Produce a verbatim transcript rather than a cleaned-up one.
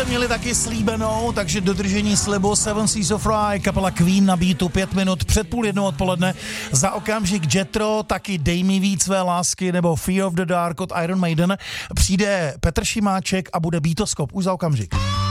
měli taky slíbenou, takže dodržení slibu Seven Seas of Rhye, kapela Queen na beatu pět minut před půl jednou odpoledne. Za okamžik Jethro, taky Dej mi víc své lásky nebo Fear of the Dark od Iron Maiden. Přijde Petr Šimáček a bude Beatoskop už za okamžik.